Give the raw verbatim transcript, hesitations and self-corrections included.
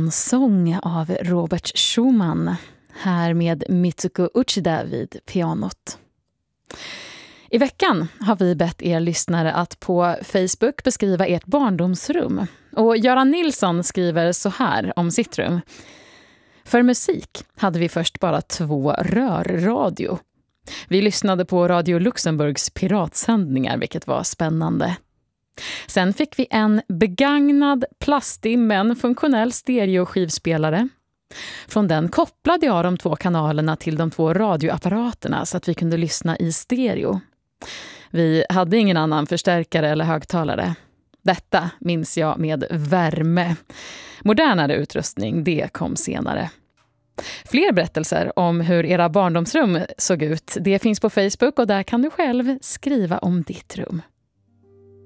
morgonsång av Robert Schumann, här med Mitsuko Uchida vid pianot. I veckan har vi bett er lyssnare att på Facebook beskriva ert barndomsrum. Och Göran Nilsson skriver så här om sitt rum. För musik hade vi först bara två rörradio. Vi lyssnade på Radio Luxemburgs piratsändningar, vilket var spännande. Sen fick vi en begagnad, plastig men funktionell stereoskivspelare. Från den kopplade jag de två kanalerna till de två radioapparaterna så att vi kunde lyssna i stereo. Vi hade ingen annan förstärkare eller högtalare. Detta minns jag med värme. Modernare utrustning, det kom senare. Fler berättelser om hur era barndomsrum såg ut, det finns på Facebook och där kan du själv skriva om ditt rum.